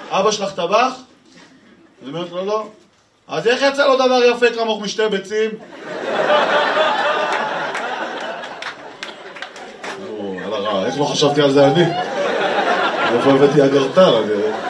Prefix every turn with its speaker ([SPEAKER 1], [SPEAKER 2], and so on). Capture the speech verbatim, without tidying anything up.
[SPEAKER 1] אבא שלך טבח? אז היא אומרת לו לא. אז איך יצא לו דבר יפה כמוך משתי ביצים? איך לא חשבתי על זה אני? איפה הבאתי אגרטל?